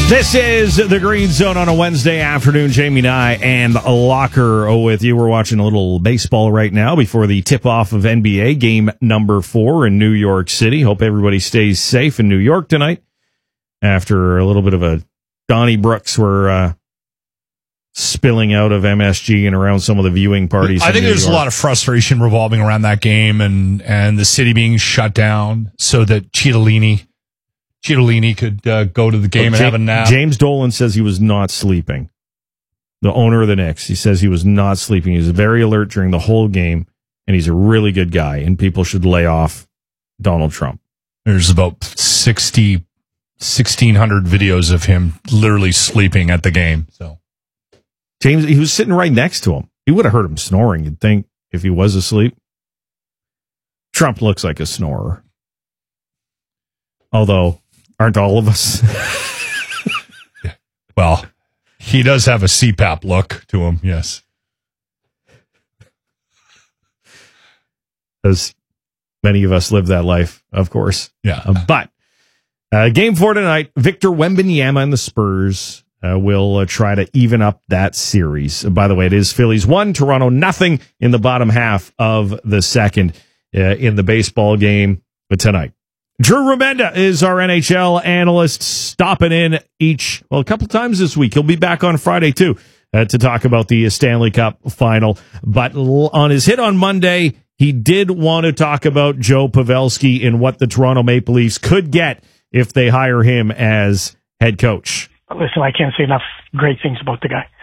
This is the Green Zone on a Wednesday afternoon. Jamie Nye and Locker with you. We're watching a little baseball right now before the tip-off of NBA game number 4 in New York City. Hope everybody stays safe in New York tonight after a little bit of a Donnybrooks were spilling out of MSG and around some of the viewing parties. I think there's a lot of frustration revolving around that game and the city being shut down so that Cittadini could go to the game and have a nap. James Dolan says he was not sleeping. The owner of the Knicks, he says he was not sleeping. He was very alert during the whole game, and he's a really good guy, and people should lay off Donald Trump. There's about 1,600 videos of him literally sleeping at the game. So James, he was sitting right next to him. He would have heard him snoring, you'd think, if he was asleep. Trump looks like a snorer. Although, aren't all of us? Well, he does have a CPAP look to him, yes. As many of us live that life, of course. Yeah. But game 4 tonight, Victor Wembanyama and the Spurs will try to even up that series. By the way, it is Phillies 1, Toronto nothing in the bottom half of the second in the baseball game tonight. Drew Remenda is our NHL analyst, stopping in a couple times this week. He'll be back on Friday, too, to talk about the Stanley Cup final. But on his hit on Monday, he did want to talk about Joe Pavelski and what the Toronto Maple Leafs could get if they hire him as head coach. Listen, I can't say enough great things about the guy.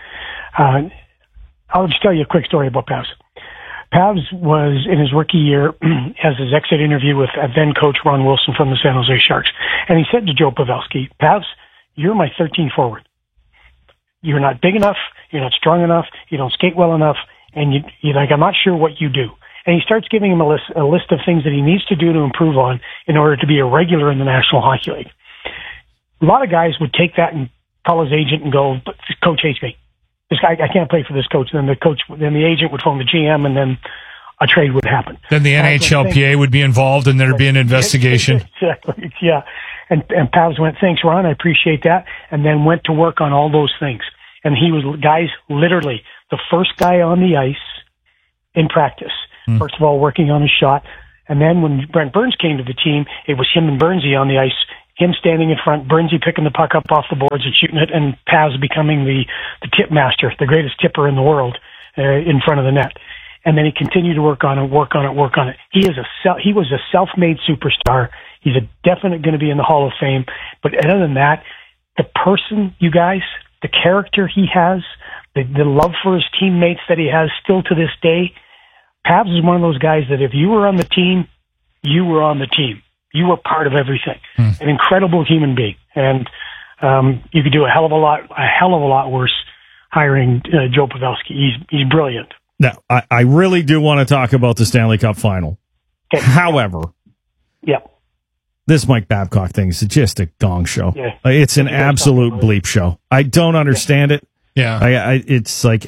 I'll just tell you a quick story about Pavs. Pavs was in his rookie year, has his exit interview with then coach Ron Wilson from the San Jose Sharks. And he said to Joe Pavelski, Pavs, you're my 13th forward. You're not big enough. You're not strong enough. You don't skate well enough. And you're like, I'm not sure what you do. And he starts giving him a list of things that he needs to do to improve on in order to be a regular in the National Hockey League. A lot of guys would take that and call his agent and go, but this coach hates me. This guy, I can't play for this coach. Then the agent would phone the GM, and then a trade would happen. Then the NHLPA would be involved, and there'd be an investigation. Exactly, yeah. And Pavs went, thanks, Ron, I appreciate that, and then went to work on all those things. And he was, guys, literally the first guy on the ice in practice. First of all, working on his shot. And then when Brent Burns came to the team, it was him and Burnsy on the ice, him standing in front, Burnsy picking the puck up off the boards and shooting it, and Pavs becoming the tip master, the greatest tipper in the world in front of the net. And then he continued to work on it. He was a self-made superstar. He's definitely going to be in the Hall of Fame. But other than that, the person, you guys, the character he has, the love for his teammates that he has still to this day, Pavs is one of those guys that if you were on the team, you were on the team. You were part of everything. An incredible human being. And you could do a hell of a lot worse hiring Joe Pavelski. He's brilliant. Now, I really do want to talk about the Stanley Cup final. Okay. However, yep. This Mike Babcock thing is just a gong show. Yeah. It's an absolute bleep show. I don't understand it. Yeah. It's like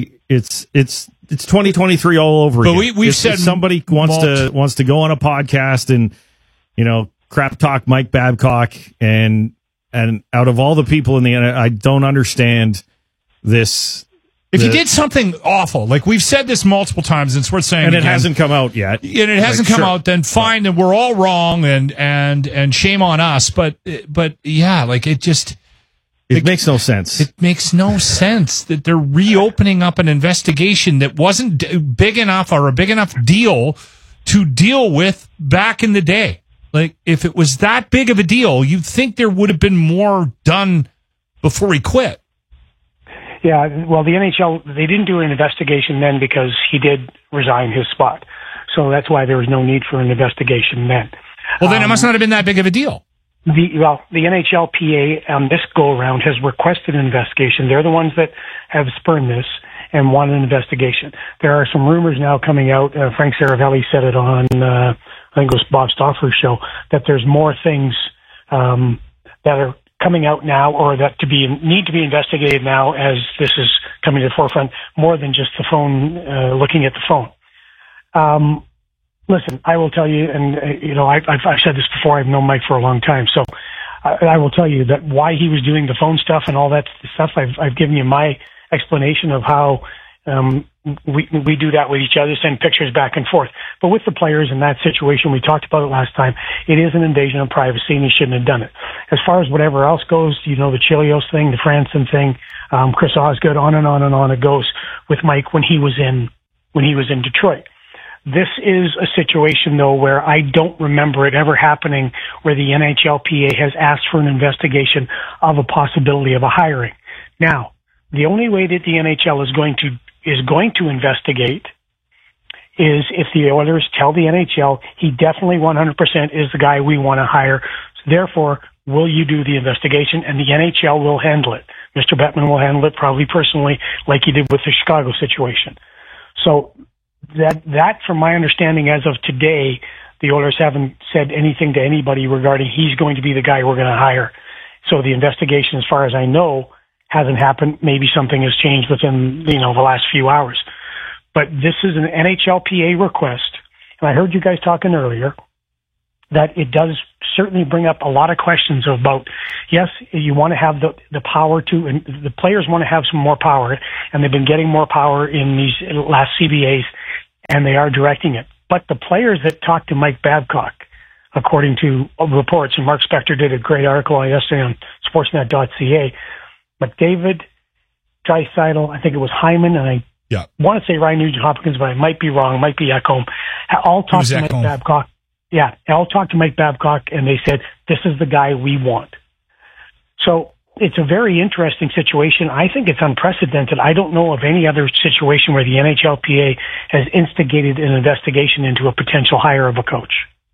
it's 2023 all over again. But we've said somebody wants to go on a podcast and, crap talk Mike Babcock and out of all the people in the end, I don't understand this. If you did something awful, like we've said this multiple times, and it's worth saying, and it hasn't come out yet, and it hasn't come out, then fine, and we're all wrong, and shame on us. But yeah, like it makes no sense. It makes no sense that they're reopening up an investigation that wasn't big enough or a big enough deal to deal with back in the day. Like, if it was that big of a deal, you'd think there would have been more done before he quit. Yeah, well, the NHL, they didn't do an investigation then because he did resign his spot. So that's why there was no need for an investigation then. Well, then it must not have been that big of a deal. The NHLPA on this go-around has requested an investigation. They're the ones that have spurned this and want an investigation. There are some rumors now coming out. Frank Saravelli said it on, I think it was Bob Stauffer's show, that there's more things that are coming out now or that need to be investigated now as this is coming to the forefront, more than just the phone, looking at the phone. Listen, I will tell you, and I've said this before. I've known Mike for a long time, so I will tell you that why he was doing the phone stuff and all that stuff. I've given you my explanation of how we do that with each other, send pictures back and forth. But with the players in that situation, we talked about it last time, it is an invasion of privacy and he shouldn't have done it. As far as whatever else goes, the Chelios thing, the Franson thing, Chris Osgood, on and on and on it goes with Mike when he was in Detroit. This is a situation, though, where I don't remember it ever happening where the NHLPA has asked for an investigation of a possibility of a hiring. Now, the only way that the NHL is going to investigate is if the Oilers tell the NHL he definitely 100% is the guy we want to hire. So therefore, will you do the investigation? And the NHL will handle it. Mr. Bettman will handle it probably personally, like he did with the Chicago situation. So that, from my understanding as of today, the Oilers haven't said anything to anybody regarding he's going to be the guy we're going to hire. So the investigation, as far as I know, hasn't happened. Maybe something has changed within, the last few hours. But this is an NHLPA request. And I heard you guys talking earlier that it does certainly bring up a lot of questions about, yes, you want to have the power to, and the players want to have some more power, and they've been getting more power in these last CBAs, and they are directing it. But the players that talked to Mike Babcock, according to reports, and Mark Spector did a great article yesterday on Sportsnet.ca, McDavid, Draisaitl, I think it was Hyman, and I want to say Ryan Nugent-Hopkins, but I might be wrong, might be Ekholm, all talked to Mike Babcock. Yeah, all talked to Mike Babcock, and they said, this is the guy we want. So it's a very interesting situation. I think it's unprecedented. I don't know of any other situation where the NHLPA has instigated an investigation into a potential hire of a coach.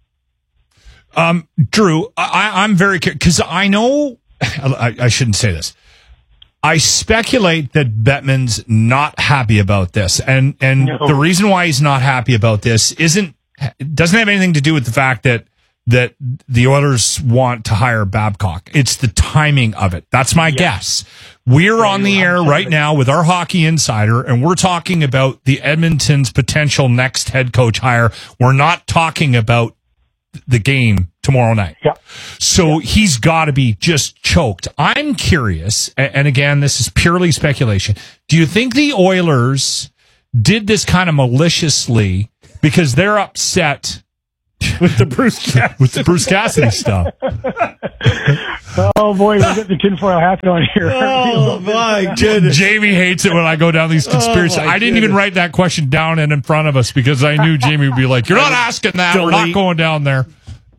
Drew, I'm very curious, because I know, I shouldn't say this. I speculate that Bettman's not happy about this. And no. The reason why he's not happy about this doesn't have anything to do with the fact that the Oilers want to hire Babcock. It's the timing of it. That's my guess. We're on the air right now with our Hockey Insider, and we're talking about the Edmonton's potential next head coach hire. We're not talking about the game tomorrow night. Yeah. So he's got to be just choked. I'm curious, and again, this is purely speculation. Do you think the Oilers did this kind of maliciously because they're upset with the Bruce Cassidy stuff? Oh boy, we're getting the tinfoil hat on here. Oh my goodness. Jamie hates it when I go down these conspiracies. I didn't even write that question down and in front of us because I knew Jamie would be like, "You're not asking that. We're not going down there."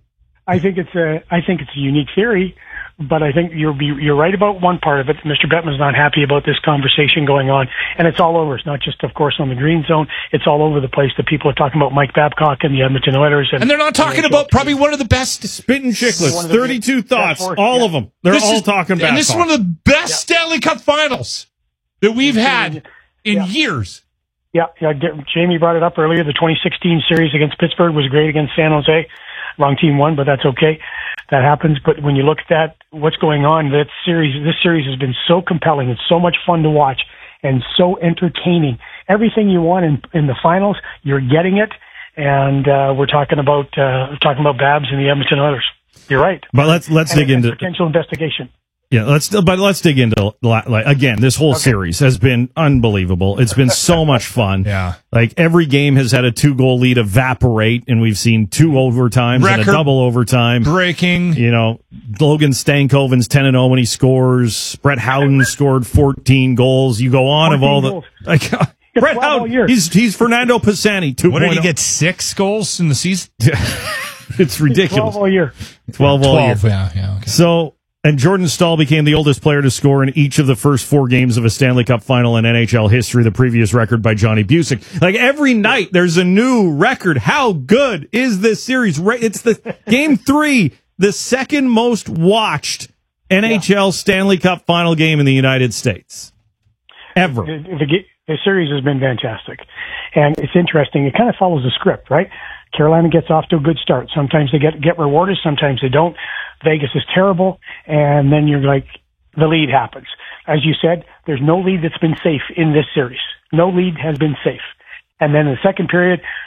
I think it's a unique theory, but I think you're right about one part of it. Mr. Bettman's not happy about this conversation going on, and it's all over. It's not just, of course, on the Green Zone. It's all over the place that people are talking about Mike Babcock and the Edmonton Oilers. And they're not talking about probably one of the best spitting chicklets, 32 thoughts, all of them. They're all talking Babcock. And this is one of the best Stanley Cup finals that we've had in years. Yeah, Jamie brought it up earlier. The 2016 series against Pittsburgh was great against San Jose. Wrong team won, but that's okay. That happens. But when you look at that, what's going on, this series has been so compelling. It's so much fun to watch and so entertaining. Everything you want in the finals, you're getting it. And we're talking about Babs and the Edmonton Oilers. You're right. But let's dig into potential investigation. Yeah, let's dig into again. This whole series has been unbelievable. It's been so much fun. Yeah, like every game has had a 2-goal lead evaporate, and we've seen 2 overtimes and a double overtime. Breaking. Logan Stankoven's 10-0 when he scores. Brett Howden scored 14 goals. You go on of all goals. Brett Howden. He's Fernando Pisani 2.0. What did he get? 6 goals in the season? It's ridiculous. 12 all year. 12 all year. Yeah. Okay. So. And Jordan Staal became the oldest player to score in each of the first 4 games of a Stanley Cup final in NHL history, the previous record by Johnny Busick. Like every night, there's a new record. How good is this series? It's the game 3, the second most watched NHL Stanley Cup final game in the United States ever. The series has been fantastic. And it's interesting. It kind of follows the script, right? Carolina gets off to a good start. Sometimes they get rewarded. Sometimes they don't. Vegas is terrible. And then you're like, the lead happens. As you said, there's no lead that's been safe in this series. No lead has been safe. And then in the second period,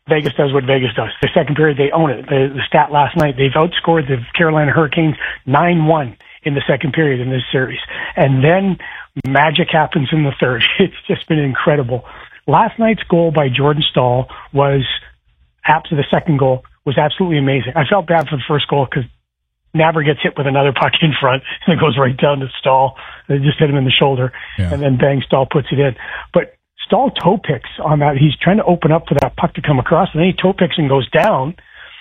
Vegas does what Vegas does. The second period, they own it. The stat last night, they've outscored the Carolina Hurricanes 9-1 in the second period in this series. And then magic happens in the third. It's just been incredible. Last night's goal by Jordan Staal was, after the second goal, was absolutely amazing. I felt bad for the first goal because Nabber gets hit with another puck in front, and it goes right down to Staal. It just hit him in the shoulder, and then bang, Staal puts it in. But Staal toe picks on that. He's trying to open up for that puck to come across, and then he toe picks and goes down.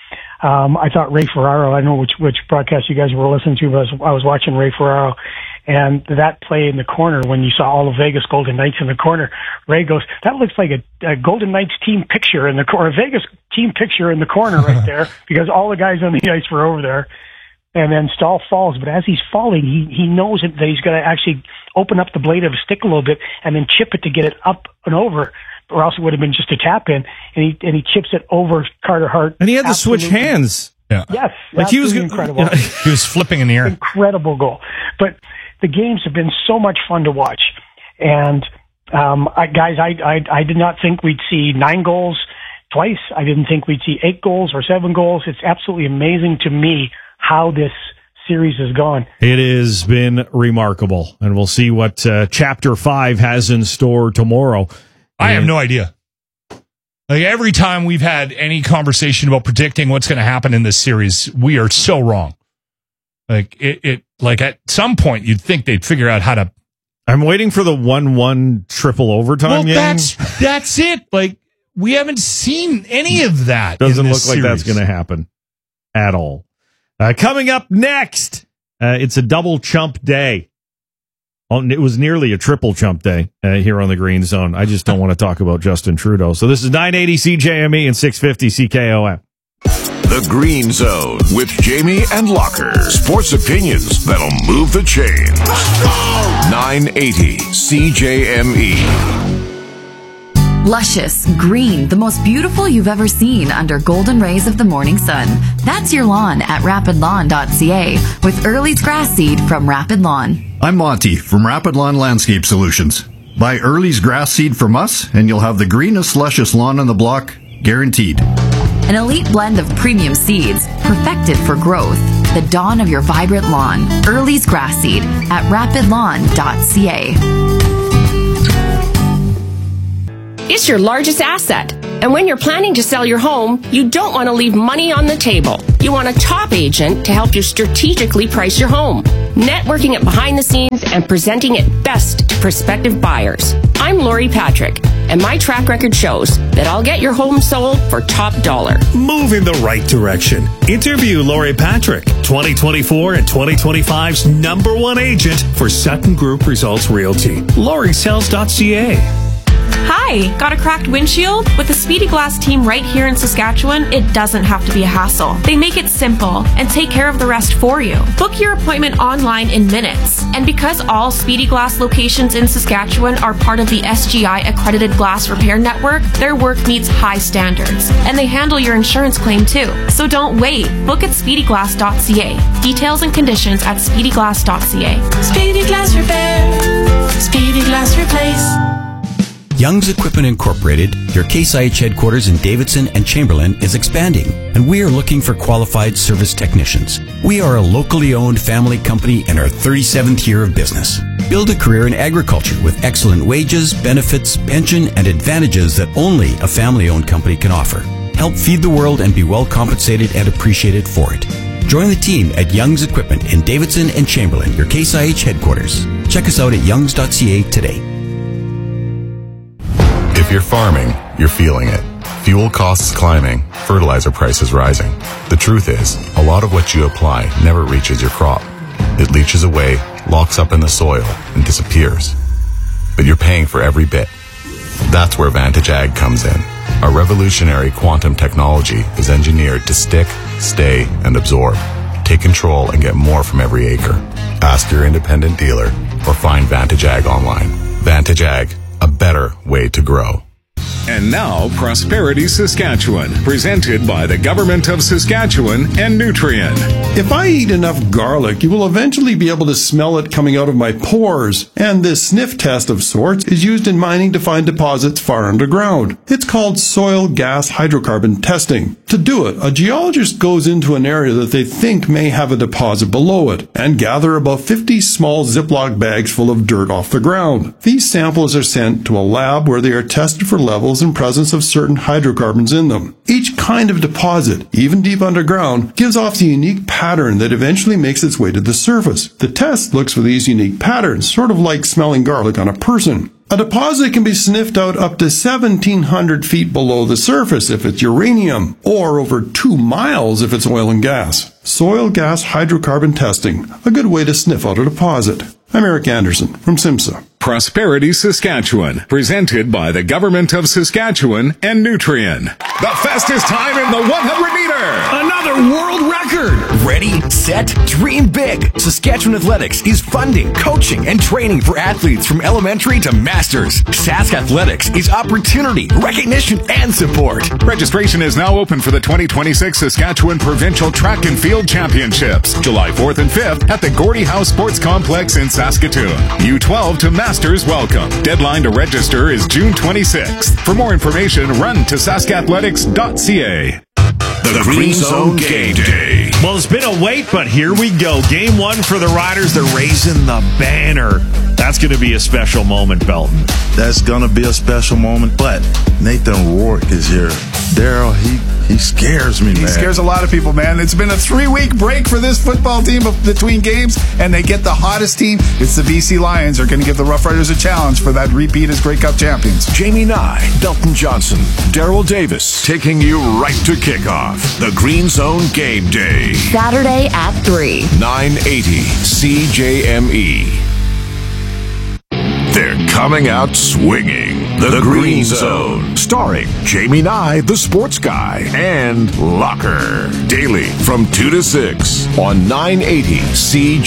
I thought Ray Ferraro, I don't know which broadcast you guys were listening to, but I was watching Ray Ferraro, and that play in the corner, when you saw all of Vegas Golden Knights in the corner, Ray goes, that looks like a Golden Knights team picture in the corner, Vegas team picture in the corner right there, because all the guys on the ice were over there. And then Staal falls, but as he's falling, he knows that he's got to actually open up the blade of his stick a little bit and then chip it to get it up and over, or else it would have been just a tap in. And he chips it over Carter Hart. And he had to switch hands. Yeah. Yes, like he was incredible. Yeah, he was flipping in the air. Incredible goal. But the games have been so much fun to watch. And I did not think we'd see 9 goals twice. I didn't think we'd see 8 goals or 7 goals. It's absolutely amazing to me how this series has gone. It has been remarkable, and we'll see what Chapter 5 has in store tomorrow. I have no idea. Like, every time we've had any conversation about predicting what's going to happen in this series, we are so wrong. Like, like at some point, you'd think they'd figure out how to... I'm waiting for the 1-1 triple overtime game. That's it. Like, we haven't seen any of that. Doesn't look like that's going to happen at all. Coming up next, it's a double chump day. It was nearly a triple chump day here on the Green Zone. I just don't want to talk about Justin Trudeau. So this is 980 CJME and 650 CKOM. The Green Zone with Jamie and Locker. Sports opinions that'll move the chains. 980 CJME. Luscious, green, the most beautiful you've ever seen under golden rays of the morning sun. That's your lawn at rapidlawn.ca with Early's grass seed from Rapid Lawn. I'm Monty from Rapid Lawn Landscape Solutions. Buy Early's grass seed from us and you'll have the greenest, luscious lawn on the block, guaranteed. An elite blend of premium seeds, perfected for growth. The dawn of your vibrant lawn. Early's grass seed at rapidlawn.ca. It's your largest asset. And when you're planning to sell your home, you don't want to leave money on the table. You want a top agent to help you strategically price your home, networking it behind the scenes and presenting it best to prospective buyers. I'm Lori Patrick, and my track record shows that I'll get your home sold for top dollar. Move in the right direction. Interview Lori Patrick, 2024 and 2025's #1 agent for Sutton Group Results Realty. LoriSells.ca. Hi, got a cracked windshield? With the Speedy Glass team right here in Saskatchewan, it doesn't have to be a hassle. They make it simple and take care of the rest for you. Book your appointment online in minutes. And because all Speedy Glass locations in Saskatchewan are part of the SGI accredited glass repair network, their work meets high standards. And they handle your insurance claim too. So don't wait. Book at speedyglass.ca. Details and conditions at speedyglass.ca. Speedy Glass Repair. Speedy Glass Replace. Young's Equipment Incorporated, your Case IH headquarters in Davidson and Chamberlain, is expanding, and we are looking for qualified service technicians. We are a locally owned family company in our 37th year of business. Build a career in agriculture with excellent wages, benefits, pension, and advantages that only a family-owned company can offer. Help feed the world and be well compensated and appreciated for it. Join the team at Young's Equipment in Davidson and Chamberlain, your Case IH headquarters. Check us out at youngs.ca today. If you're farming, you're feeling it. Fuel costs climbing, fertilizer prices rising. The truth is, a lot of what you apply never reaches your crop. It leaches away, locks up in the soil, and disappears. But you're paying for every bit. That's where Vantage Ag comes in. Our revolutionary quantum technology is engineered to stick, stay, and absorb. Take control and get more from every acre. Ask your independent dealer or find Vantage Ag online. Vantage Ag, a better way to grow. And now, Prosperity Saskatchewan, presented by the Government of Saskatchewan and Nutrien. If I eat enough garlic, you will eventually be able to smell it coming out of my pores. And this sniff test of sorts is used in mining to find deposits far underground. It's called soil gas hydrocarbon testing. To do it, a geologist goes into an area that they think may have a deposit below it and gather about 50 small Ziploc bags full of dirt off the ground. These samples are sent to a lab where they are tested for levels and presence of certain hydrocarbons in them. Each kind of deposit, even deep underground, gives off the unique pattern that eventually makes its way to the surface. The test looks for these unique patterns, sort of like smelling garlic on a person. A deposit can be sniffed out up to 1,700 feet below the surface if it's uranium, or over 2 miles if it's oil and gas. Soil gas hydrocarbon testing, a good way to sniff out a deposit. I'm Eric Anderson from SIMSA. Prosperity Saskatchewan, presented by the Government of Saskatchewan and Nutrien. The fastest time in the 100-meter. Another world record. Ready, set, dream big. Saskatchewan Athletics is funding, coaching, and training for athletes from elementary to masters. Sask Athletics is opportunity, recognition, and support. Registration is now open for the 2026 Saskatchewan Provincial Track and Field Championships, July 4th and 5th at the Gordie House Sports Complex in Saskatoon. U12 to Masters welcome. Deadline to register is June 26th. For more information, run to saskathletics.ca. The Green Zone Game Day. Well, it's been a wait, but here we go. Game 1 for the Riders. They're raising the banner. That's going to be a special moment, Belton. That's going to be a special moment, but Nathan Rourke is here. Daryl, he scares me, man. He scares a lot of people, man. It's been a 3-week break for this football team between games, and they get the hottest team. It's the BC Lions. Are going to give the Rough Riders a challenge for that repeat as Grey Cup champions. Jamie Nye, Belton Johnson, Daryl Davis, taking you right to kickoff. The Green Zone Game Day. Saturday at 3. 980 CJME. They're coming out swinging. The Green Zone. Starring Jamie Nye, the sports guy, and Locker. Daily from 2 to 6 on 980 CJME.